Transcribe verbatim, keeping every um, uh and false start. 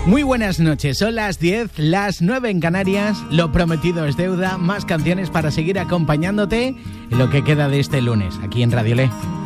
Muy buenas noches, son las diez, las nueve en Canarias. Lo prometido es deuda, más canciones para seguir acompañándote en lo que queda de este lunes, aquí en Radio Le.